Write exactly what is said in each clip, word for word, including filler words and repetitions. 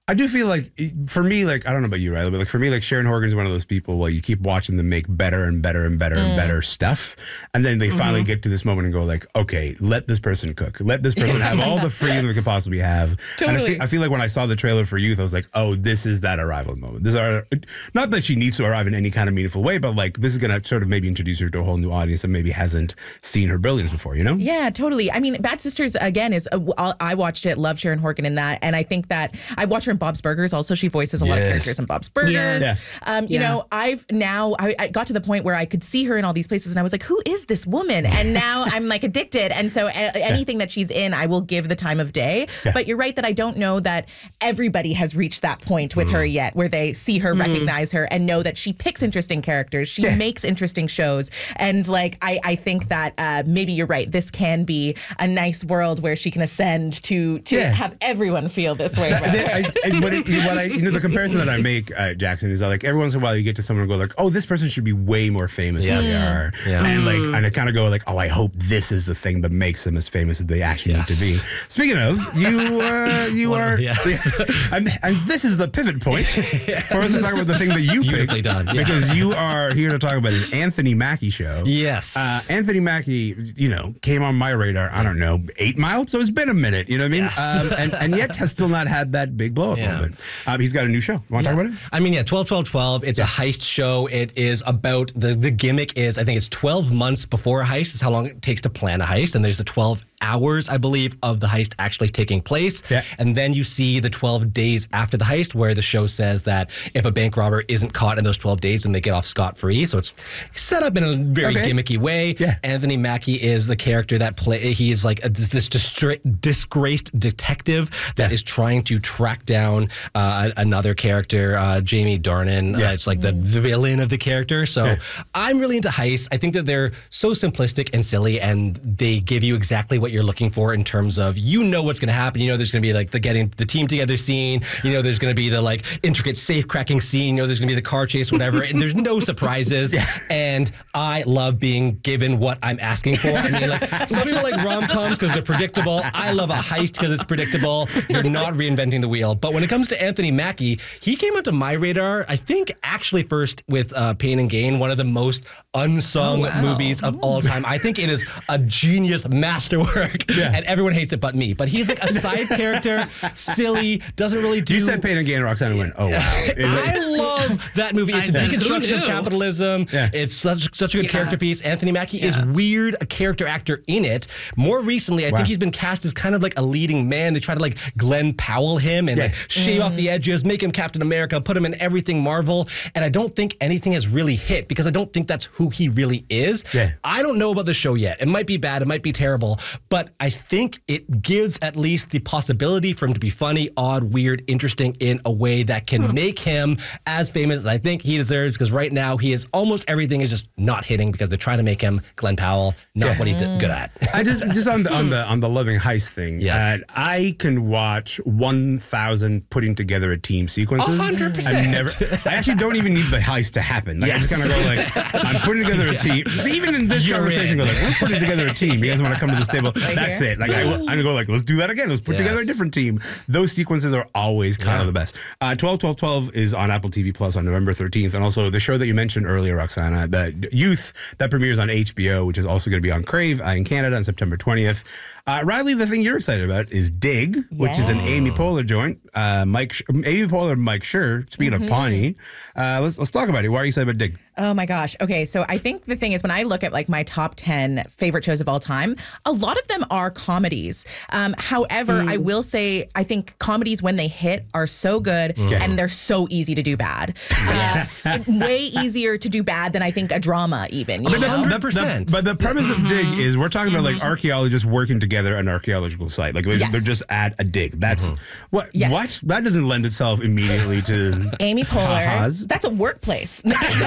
I do feel like, for me, like, I don't know about you, Riley, but like for me, like Sharon Horgan's one of those people where you keep watching them make better and better and better mm. and better stuff. And then they mm-hmm. finally get to this moment and go like, okay, let this person cook. Let this person have all the freedom we could possibly have. Totally. And I feel, I feel like when I saw the trailer for Youth, I was like, oh, this is that arrival moment. This is our, not that she needs to arrive in any kind of meaningful way, but like this is going to sort of maybe introduce her to a whole new audience that maybe hasn't seen her brilliance before, you know? Yeah, totally. I mean, Bad Sisters, again, is, uh, I watched it, love Sharon Horgan in that. And I think that I watch her in Bob's Burgers also. She voices a yes. lot of characters in Bob's Burgers. Yes. Um, you yeah. know, I've now, I, I got to the point where I could see her in all these places and I was like, who is this woman? And now I'm like addicted. And so a- anything that she's in, I will give the time of day. Yeah. But you're right that I don't know that everybody has reached that point with mm. her yet, where they see her, mm. recognize her, and know that she picks interesting characters. She yeah. makes interesting shows. And like, I, I think that uh, maybe you're right. This can be a nice world where she can ascend to, to yeah. have everyone feel this way. About her. I, I, what, it, what I, you know, the comparison that I make, uh, Jackson, is that like every once in a while you get to someone and go like, oh, this person should be way more famous yes. than they are. Yeah. And like, and I kind of go like, oh, I hope this is the thing that makes them as famous as they actually yes. need to be. Speaking of, you uh, you well, are, yes. and, and this is the pivot point for us to talk about the thing that you picked. Done. Yeah. Because you are here to talk about an Anthony Mackie show. Yes. Uh, Anthony Mackie, you know, came on my radar, I don't know, eight miles? So it's been a minute, you know what I mean? Yes. Um, and, and yet has still not had that big blow up yeah. moment. Um, he's got a new show. Want to yeah. talk about it? I mean, yeah, twelve twelve twelve. It's yeah. a heist show. It is about, the, the gimmick is, I think it's twelve months before a heist is how long it takes to plan a heist. And there's the twelve hours, I believe, of the heist actually taking place. Yeah. And then you see the twelve days after the heist where the show says that if a bank robber isn't caught in those twelve days, then they get off scot-free. So it's set up in a very okay. gimmicky way. Yeah. Anthony Mackie is the character that play. He is like a, this distra- disgraced detective that yeah. is trying to track down uh, another character, uh, Jamie Dornan. Yeah. Uh, it's like the, the villain of the character. So yeah. I'm really into heists. I think that they're so simplistic and silly, and they give you exactly what you're looking for in terms of, you know what's going to happen. You know there's going to be like the getting the team together scene. You know there's going to be the like intricate safe cracking scene. You know there's going to be the car chase, whatever. And there's no surprises. Yeah. And I love being given what I'm asking for. I mean, like some people like rom-coms because they're predictable. I love a heist because it's predictable. You're not reinventing the wheel. But when it comes to Anthony Mackie, he came onto my radar, I think, actually first with uh, Pain and Gain, one of the most unsung oh, wow. movies of all time. I think it is a genius masterwork, yeah. and everyone hates it but me. But he's like a side character, silly, doesn't really do... You said Pain and Gain, Roxanne went, oh, wow. I love that movie. It's a deconstruction of capitalism. Yeah. It's such, such a good yeah. character piece. Anthony Mackie yeah. is weird, a character actor in it. More recently, I wow. think he's been cast as kind of like a leading man. They try to like Glenn Powell him and yeah. like shave mm. off the edges, make him Captain America, put him in everything Marvel. And I don't think anything has really hit because I don't think that's who he really is. Yeah. I don't know about the show yet. It might be bad. It might be terrible. But I think it gives at least the possibility for him to be funny, odd, weird, interesting in a way that can hmm. make him as famous as I think he deserves, because right now he is almost everything is just not hitting because they're trying to make him Glenn Powell, not yeah. what he's good at. I just just on the on the on the loving heist thing. Yes. Uh, I can watch one thousand putting together a team sequences. A hundred percent. I never. I actually don't even need the heist to happen. Like, yes. I just kind of go like, I'm putting together a team. Even in this You're conversation, in. go like, we're putting together a team. You guys want to come to this table? Right That's here? it. Like I, I'm gonna go like, let's do that again. Let's put yes. together a different team. Those sequences are always kind yeah. of the best. Uh, twelve twelve twelve is on Apple T V Plus on November thirteenth, and also the show that you mentioned earlier, Roxana, the Youth, that premieres on H B O, which is also going to be on Crave uh, in Canada on September twentieth. Uh, Riley, the thing you're excited about is Dig, which yeah. is an Amy Poehler joint. Uh, Mike, Sh- Amy Poehler, Mike Schur. Speaking mm-hmm. of Pawnee, uh, let's let's talk about it. Why are you excited about Dig? Oh my gosh. Okay, so I think the thing is, when I look at like my top ten favorite shows of all time, a lot of them are comedies. Um, however, mm. I will say I think comedies, when they hit, are so good mm. and they're so easy to do bad. Yes. Uh, way easier to do bad than I think a drama even. You but, know? the, one hundred percent. The, but the premise mm-hmm. of Dig is we're talking about mm-hmm. like archaeologists working together an archeological site. Like yes. they're just at a dig. That's mm-hmm. what yes. what? That doesn't lend itself immediately to Amy Poehler. Ha-has. That's a workplace.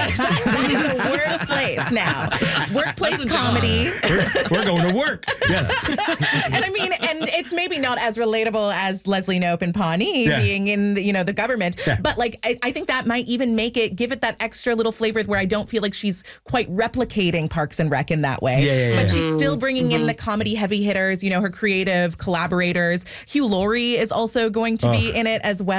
That is a workplace now. Workplace comedy. We're, we're going to work. Yes. And I mean, and it's maybe not as relatable as Leslie Knope and Pawnee yeah. being in the, you know, the government, yeah. but like I, I think that might even make it, give it that extra little flavor where I don't feel like she's quite replicating Parks and Rec in that way. Yeah, yeah, yeah. But she's still bringing mm-hmm. in the comedy heavy hitters, you know, her creative collaborators. Hugh Laurie is also going to oh. be in it as well.